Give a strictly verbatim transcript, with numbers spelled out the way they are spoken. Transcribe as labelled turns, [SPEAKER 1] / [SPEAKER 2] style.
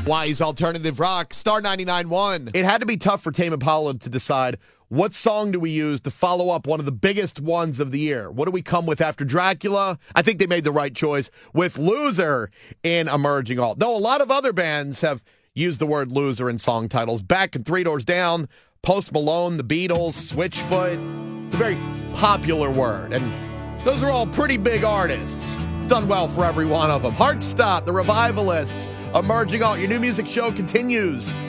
[SPEAKER 1] Wise Alternative Rock, Star ninety-nine point one.
[SPEAKER 2] It had to be tough for Tame Impala to decide what song do we use to follow up one of the biggest ones of the year. What do we come with after Dracula? I think they made the right choice with Loser in Emerging Alt. Though a lot of other bands have used the word loser in song titles. Beck and Three Doors Down, Post Malone, The Beatles, Switchfoot. It's a very popular word, and those are all pretty big artists. It's done well for every one of them. Heartstop, The Revivalists, Emerging Alt. Your new music show continues